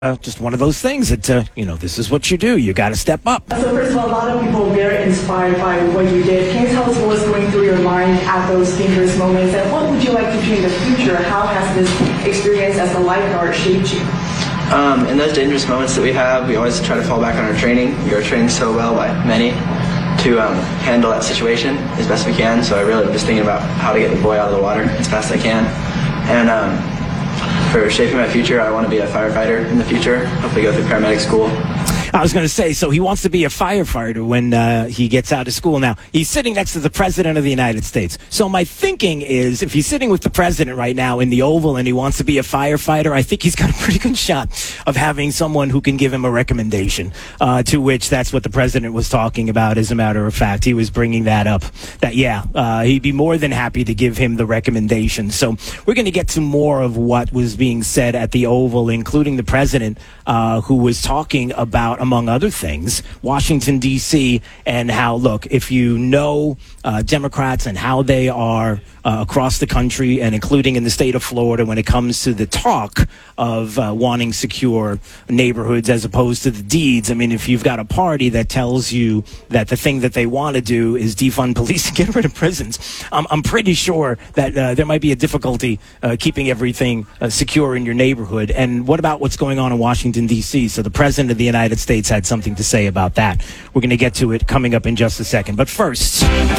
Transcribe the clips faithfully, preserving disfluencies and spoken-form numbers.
Uh, just one of those things that, uh, you know, this is what you do. You got to step up. So first of all, a lot of people are very inspired by what you did. Can you tell us what was going through your mind at those dangerous moments, and what would you like to do in the future? How has this experience as a lifeguard shaped you? Um, in those dangerous moments that we have, we always try to fall back on our training. We are trained so well by many to um, handle that situation as best we can. So I really am just thinking about how to get the boy out of the water as fast as I can. And um, for shaping my future, I want to be a firefighter in the future, hopefully go through paramedic school. I was going to say, so he wants to be a firefighter when uh, he gets out of school. Now, he's sitting next to the President of the United States. So my thinking is, if he's sitting with the President right now in the Oval and he wants to be a firefighter, I think he's got a pretty good shot of having someone who can give him a recommendation, uh, to which that's what the President was talking about. As a matter of fact, he was bringing that up, that, yeah, uh, he'd be more than happy to give him the recommendation. So we're going to get to more of what was being said at the Oval, including the President, uh, who was talking about, among other things, Washington, D C, and how, look, if you know uh, Democrats and how they are uh, across the country and including in the state of Florida when it comes to the talk of uh, wanting secure neighborhoods as opposed to the deeds. I mean, if you've got a party that tells you that the thing that they want to do is defund police and get rid of prisons, um, I'm pretty sure that uh, there might be a difficulty uh, keeping everything uh, secure in your neighborhood. And what about what's going on in Washington, D C? So the President of the United States had something to say about that. We're going to get to it coming up in just a second. But first,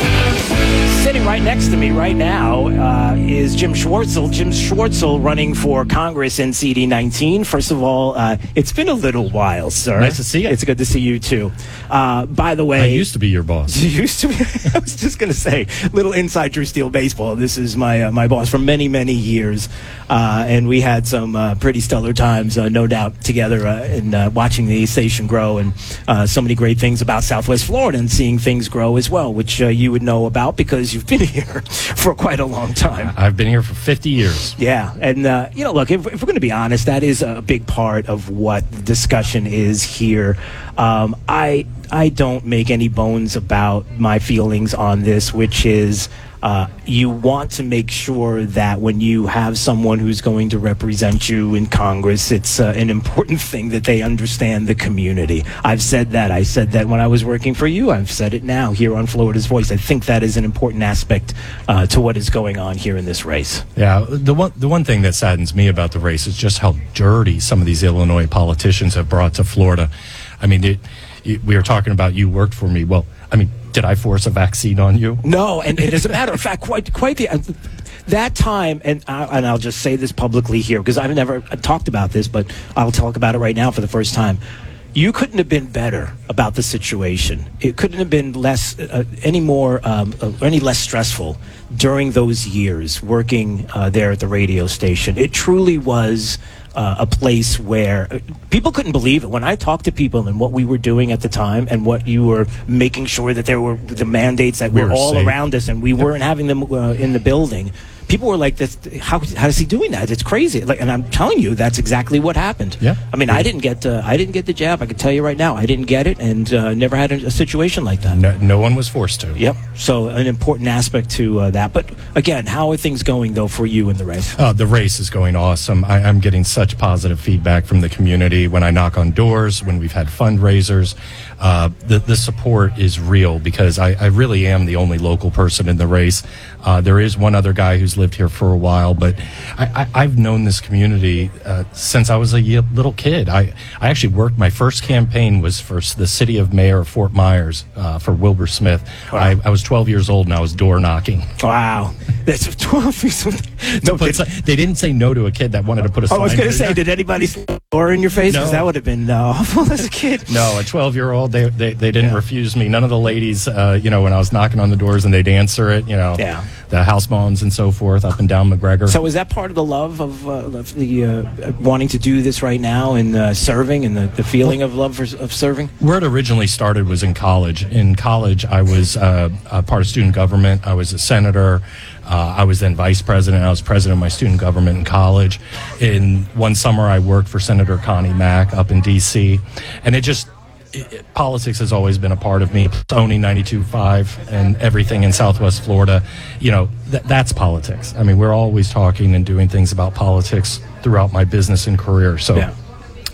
sitting right next to me right now uh, is Jim Schwartzel. Jim Schwartzel running for Congress in C D nineteen. First of all, uh, it's been a little while, sir. Nice to see you. It's good to see you, too. Uh, by the way... I used to be your boss. You used to be? I was just going to say, little inside Drew Steele baseball. This is my uh, my boss for many, many years. Uh, and we had some uh, pretty stellar times, uh, no doubt, together uh, in uh, watching the station grow, and uh, so many great things about Southwest Florida and seeing things grow as well, which uh, you would know about because you've been here for quite a long time. I've been here for fifty years. Yeah, and, uh, you know, look, if, if we're going to be honest, that is a big part of what the discussion is here. Um, I I don't make any bones about my feelings on this, which is uh, you want to make sure that when you have someone who's going to represent you in Congress, it's uh, an important thing that they understand the community. I've said that. I said that when I was working for you. I've said it now here on Florida's Voice. I think that is an important aspect uh, to what is going on here in this race. Yeah, the one the one thing that saddens me about the race is just how dirty some of these Illinois politicians have brought to Florida. I mean, it, it, we were talking about you worked for me. Well, I mean, did I force a vaccine on you? No, and, and as a matter of fact, quite quite the uh, that time, and I, and I'll just say this publicly here because I've never talked about this, but I'll talk about it right now for the first time. You couldn't have been better about the situation. It couldn't have been less, uh, any more, um, uh, any less stressful during those years working uh, there at the radio station. It truly was uh, a place where uh, people couldn't believe it. When I talked to people and what we were doing at the time and what you were making sure that there were the mandates that We were, were all safe. around us and we weren't having them uh, in the building. People were like, "This, how, how is he doing that? It's crazy." Like, and I'm telling you, that's exactly what happened. Yeah. I mean, I didn't get, uh, I didn't get the jab. I can tell you right now, I didn't get it, and uh, never had a, a situation like that. No, no one was forced to. Yep. So an important aspect to uh, that. But again, how are things going though for you in the race? Oh, the race is going awesome. I, I'm getting such positive feedback from the community when I knock on doors, when we've had fundraisers. Uh, the, the support is real because I, I really am the only local person in the race. Uh, there is one other guy who's lived here for a while, but I, I, I've known this community uh, since I was a y- little kid. I, I actually worked, my first campaign was for the city of Mayor of Fort Myers uh, for Wilbur Smith. Wow. I, I was twelve years old and I was door knocking. Wow. That's twelve years old. No, but they didn't say no to a kid that wanted to put a sign. I was going to in say, there. did anybody slam a door in your face? Because No. that would have been uh, awful as a kid. No, a twelve-year-old, they, they, they didn't Yeah. refuse me. None of the ladies, uh, you know, when I was knocking on the doors and they'd answer it, you know, Yeah. the house moms and so forth up and down McGregor. So is that part of the love of, uh, of the uh, wanting to do this right now and uh, serving and the, the feeling of love for, of serving? Where it originally started was in college. In college, I was uh, a part of student government. I was a senator. Uh, I was then vice president. I was president of my student government in college. In one summer, I worked for Senator Connie Mack up in D C And it just, it, it- politics has always been a part of me. Owning ninety-two point five and everything in Southwest Florida, you know, th- that's politics. I mean, we're always talking and doing things about politics throughout my business and career. So Yeah.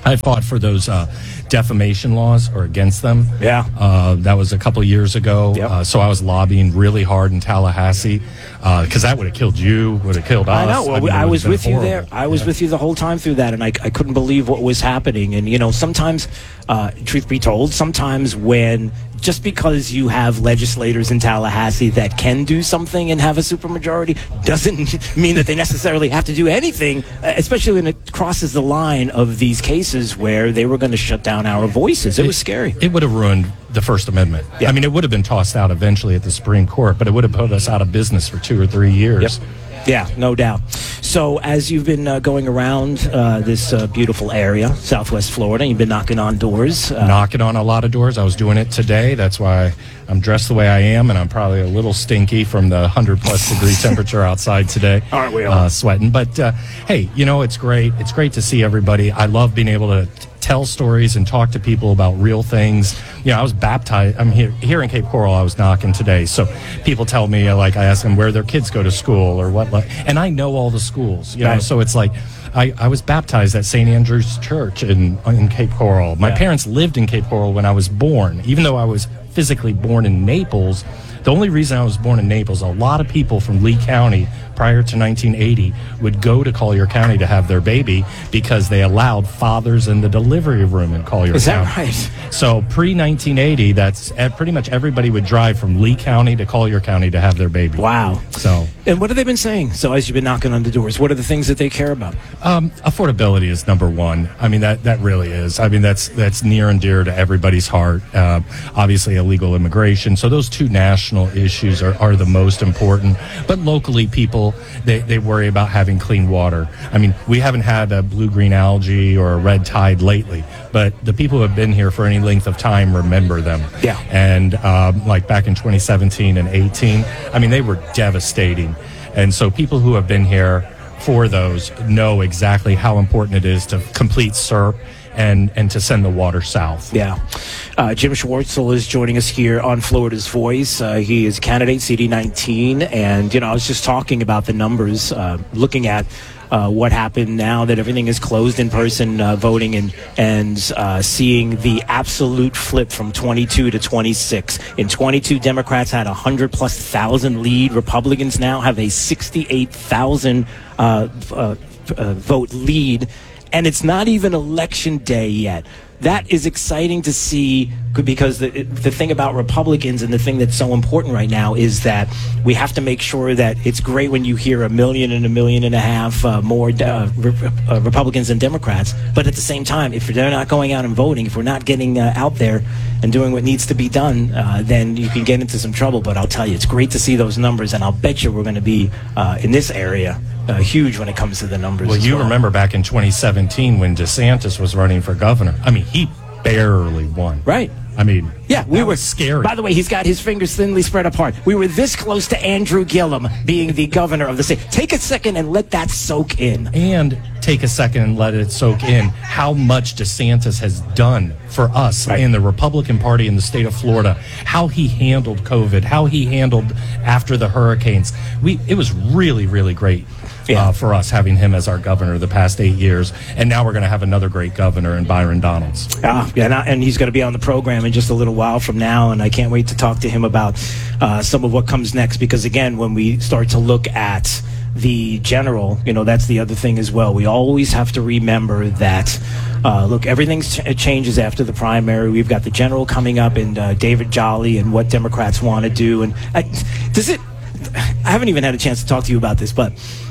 I fought for those uh, defamation laws or against them. Yeah. Uh, that was a couple years ago. Yep. Uh, so I was lobbying really hard in Tallahassee because uh, that would have killed you, would have killed us. I know. Well, I, mean, I was with horrible. you there. I was yeah. with you the whole time through that, and I, I couldn't believe what was happening. And, you know, sometimes, uh, truth be told, sometimes when just because you have legislators in Tallahassee that can do something and have a supermajority doesn't mean that they necessarily have to do anything, especially when it crosses the line of these cases where they were going to shut down our voices. It was scary. It would have ruined the First Amendment. Yeah. I mean, it would have been tossed out eventually at the Supreme Court, but it would have put us out of business for two or three years. Yep. Yeah, no doubt. So as you've been uh, going around uh, this uh, beautiful area, Southwest Florida, you've been knocking on doors. Uh, Knocking on a lot of doors. I was doing it today. That's why I'm dressed the way I am, and I'm probably a little stinky from the one hundred plus degree temperature outside today. Aren't we all? Uh, sweating. But, uh, hey, you know, it's great. It's great to see everybody. I love being able to t- tell stories and talk to people about real things. You know, I was baptized. I'm here here in Cape Coral. I was knocking today. So people tell me, like, I ask them where their kids go to school or what. Like, and I know all the schools, you know, Right. so it's like, I, I was baptized at Saint Andrew's Church in in Cape Coral. My Yeah. parents lived in Cape Coral when I was born, even though I was physically born in Naples. The only reason I was born in Naples, a lot of people from Lee County prior to nineteen eighty would go to Collier County to have their baby because they allowed fathers in the delivery room in Collier Is that County. right? So pre nineteen eighty, that's uh, pretty much everybody would drive from Lee County to Collier County to have their baby. Wow. So And what have they been saying? So as you've been knocking on the doors, what are the things that they care about? Um, affordability is number one. I mean, that, that really is. I mean, that's that's near and dear to everybody's heart. Uh, obviously, illegal immigration. So those two national issues are, are the most important. But locally, people, they, they worry about having clean water. I mean, we haven't had a blue-green algae or a red tide lately, but the people who have been here for any length of time remember them. Yeah. And um, like back in twenty seventeen and eighteen, I mean, they were devastating. And so people who have been here for those know exactly how important it is to complete S E R P and, and to send the water south. Yeah. Uh, Jim Schwartzel is joining us here on Florida's Voice. Uh, he is candidate C D nineteen. And, you know, I was just talking about the numbers, uh, looking at uh, what happened now that everything is closed in person uh, voting and, and uh, seeing the absolute flip from twenty-two to twenty-six. In twenty-two, Democrats had one hundred plus thousand lead. Republicans now have a sixty-eight thousand uh, uh, uh, vote lead. And it's not even election day yet. That is exciting to see because the, the thing about Republicans and the thing that's so important right now is that we have to make sure that it's great when you hear a million and a million and a half uh, more uh, re- uh, Republicans and Democrats. But at the same time, if they're not going out and voting, if we're not getting uh, out there and doing what needs to be done, uh, then you can get into some trouble. But I'll tell you, it's great to see those numbers. And I'll bet you we're going to be uh, in this area Uh, huge when it comes to the numbers. Well, as you well. remember back in twenty seventeen when DeSantis was running for governor. I mean, he barely won. Right. I mean, Yeah, we that were was scary. By the way, he's got his fingers thinly spread apart. We were this close to Andrew Gillum being the governor of the state. Take a second and let that soak in. And take a second and let it soak in how much DeSantis has done for us Right. in the Republican Party in the state of Florida, how he handled COVID, how he handled after the hurricanes. We It was really, really great Yeah. uh, for us having him as our governor the past eight years. And now we're going to have another great governor in Byron Donalds. Ah, yeah, and, I, and he's going to be on the program in just a little while from now, and I can't wait to talk to him about uh, some of what comes next. Because again, when we start to look at the general, you know, that's the other thing as well. We always have to remember that. Uh, look, everything ch- changes after the primary. We've got the general coming up, and uh, David Jolly, and what Democrats want to do. And I, does it? I haven't even had a chance to talk to you about this, but.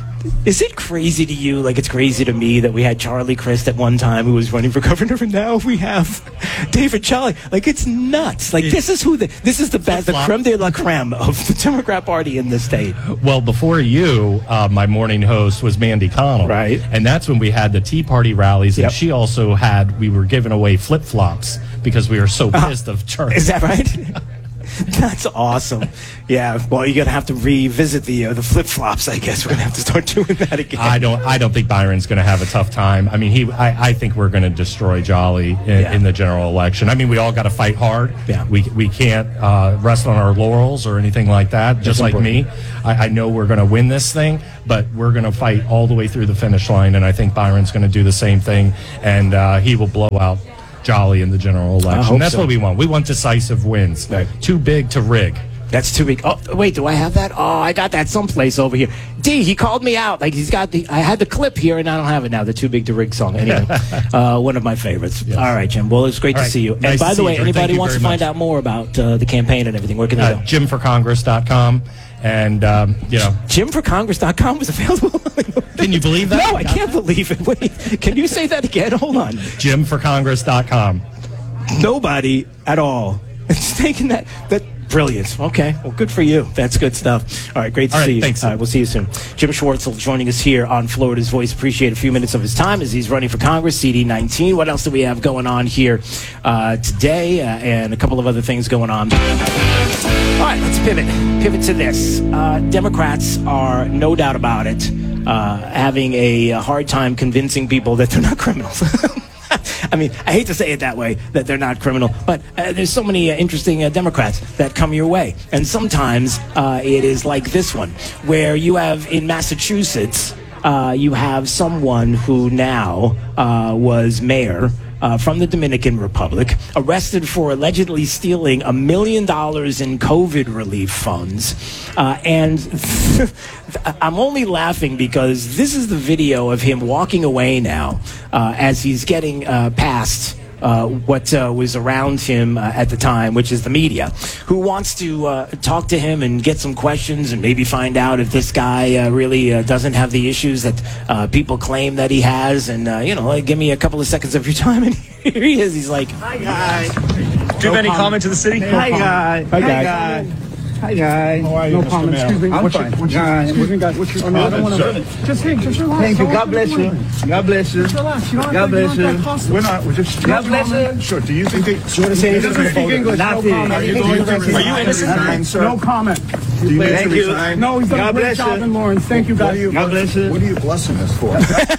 Is it crazy to you, like it's crazy to me, that we had Charlie Crist at one time who was running for governor, and now we have David Jolly? Like, it's nuts. Like, this is who the this is the best, the creme de la creme of the Democrat Party in the state. Well, before you, uh, my morning host was Mandy Connell. Right. And that's when we had the Tea Party rallies. And Yep. she also had, we were giving away flip-flops because we were so pissed of Charlie. Is that right? That's awesome. Yeah. Well, you're gonna have to revisit the uh, the flip flops. I guess we're gonna have to start doing that again. I don't. I don't think Byron's going to have a tough time. I mean, he. I, I think we're going to destroy Jolly in, Yeah. in the general election. I mean, we all got to fight hard. Yeah. We we can't uh, rest on our laurels or anything like that. Just like important. me, I, I know we're going to win this thing, but we're going to fight all the way through the finish line. And I think Byron's going to do the same thing, and uh, he will blow out Jolly in the general election. hope That's so. what we want. We want decisive wins. Right. Too big to rig. That's too big. Oh, wait, do I have that? Oh, I got that someplace over here. D, he called me out. Like, he's got the, I had the clip here, and I don't have it now, the Too Big to Rig song. Anyway, uh, one of my favorites. Yes. All right, Jim. Well, it's great All to right. see you. Nice and by to the see way, you, Drew. Thank anybody you wants to very find much. out more about uh, the campaign and everything, where can they Uh, go? jim for congress dot com. And, um, you know, jim for congress dot com was available. can you believe that? No, I can't believe it. Wait, can you say that again? Hold on. jim for congress dot com. Nobody at all. It's taking that. That brilliant. Okay. Well, good for you. That's good stuff. All right. Great to All right, see you. thanks. All right. We'll see you soon. Jim Schwartzel joining us here on Florida's Voice. Appreciate a few minutes of his time as he's running for Congress, C D nineteen. What else do we have going on here uh, today? Uh, and a couple of other things going on. All right. Let's pivot. Pivot to this. Uh, Democrats are, no doubt about it, uh, having a hard time convincing people that they're not criminals. I mean, I hate to say it that way, that they're not criminal, but uh, there's so many uh, interesting uh, Democrats that come your way. And sometimes uh, it is like this one, where you have in Massachusetts, uh, you have someone who now uh, was mayor Uh, from the Dominican Republic, arrested for allegedly stealing a million dollars in COVID relief funds. Uh, and I'm only laughing because this is the video of him walking away now uh, as he's getting uh, past Uh, what uh, was around him uh, at the time, which is the media, who wants to uh, talk to him and get some questions and maybe find out if this guy uh, really uh, doesn't have the issues that uh, people claim that he has. And, uh, you know, like, give me a couple of seconds of your time. And here he is. He's like, Hi, guys. Do you have any comment to the city? Hi, guys. Hi, guys. guys. Hi, guys. How are you, No Mister comment. Mayor? Excuse me. I'm What's fine. Your, What's your- uh, excuse me, guys. What's your- I mean, I don't comment, want to. sir? Just, hey, just relax. Thank you. Don't God bless you. worry. God bless you. Just relax. You don't have God to, bless you. Don't have you. to hostile. We're not. We're just. God bless you. Sure. Do you think they? Do you wanna say anything to the speak voter? English? Nothing. No comment. Are you going to? Are you innocent? Nothing, sir? No comment. Do you need Thank to you. resign? No, he's done God a great bless job you. in Lawrence. Thank you, guys. God bless you. What are you blessing us for?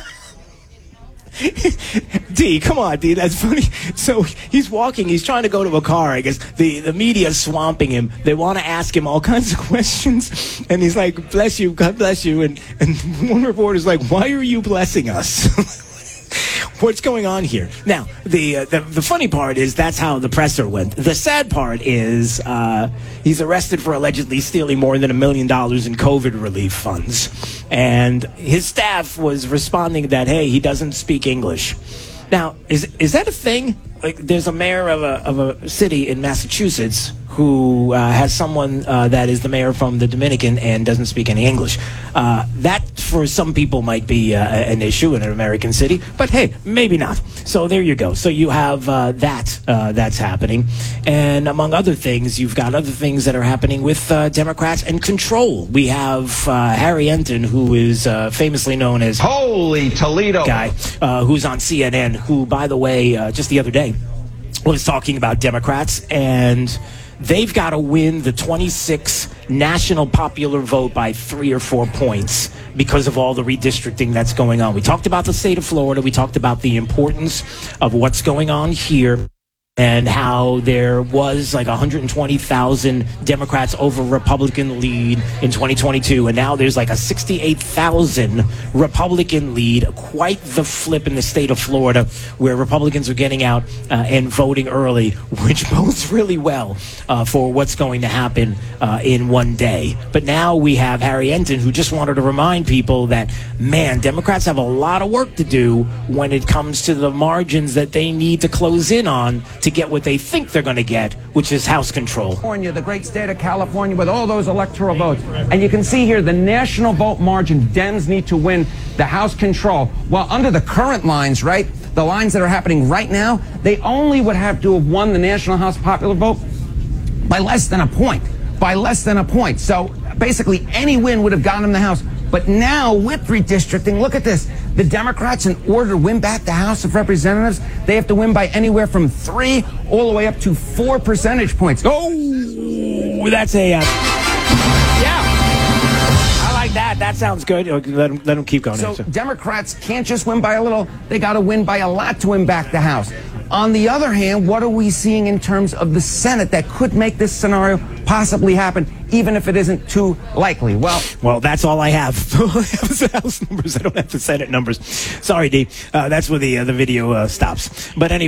D, come on, D, that's funny. So he's walking, he's trying to go to a car. I guess the, the media's swamping him. They want to ask him all kinds of questions. And he's like, bless you, God bless you. And, and one reporter's like, why are you blessing us? What's going on here? Now, the, uh, the the funny part is that's how the presser went. The sad part is uh, he's arrested for allegedly stealing more than a million dollars in COVID relief funds. And his staff was responding that, hey, he doesn't speak English. Now, is is that a thing? Like, there's a mayor of a of a city in Massachusetts who uh, has someone uh, that is the mayor from the Dominican and doesn't speak any English. Uh, that, for some people, might be uh, an issue in an American city, but hey, maybe not. So there you go. So you have uh, that uh, that's happening, and among other things, you've got other things that are happening with uh, Democrats and control. We have uh, Harry Enton, who is uh, famously known as Holy Toledo guy, uh, who's on C N N, who, by the way, uh, just the other day was talking about Democrats, and they've got to win the twenty-six national popular vote by three or four points because of all the redistricting that's going on. We talked about the state of Florida. We talked about the importance of what's going on here and how there was like one hundred twenty thousand Democrats over Republican lead in twenty twenty-two, and now there's like a sixty-eight thousand Republican lead. Quite the flip in the state of Florida, where Republicans are getting out uh, and voting early, which bodes really well uh, for what's going to happen uh, in one day. But now we have Harry Enton, who just wanted to remind people that, man, Democrats have a lot of work to do when it comes to the margins that they need to close in on to get what they think they're going to get, which is House control. California, the great state of California, with all those electoral votes. And you can see here the national vote margin, Dems need to win the House control. Well, under the current lines, right, the lines that are happening right now, they only would have to have won the national House popular vote by less than a point. By less than a point. So basically any win would have gotten them the House. But now, with redistricting, look at this. The Democrats, in order to win back the House of Representatives, they have to win by anywhere from three all the way up to four percentage points. Oh! Oh, that's a. Uh, yeah. I like that. That sounds good. Okay, Let him, let him keep going. So here, Democrats can't just win by a little. They got to win by a lot to win back the House. On the other hand, what are we seeing in terms of the Senate that could make this scenario possibly happen, even if it isn't too likely? Well, Well, that's all I have. All I have is the House numbers. I don't have the Senate numbers. Sorry, D. Uh, that's where the uh, the video uh, stops. But anyway.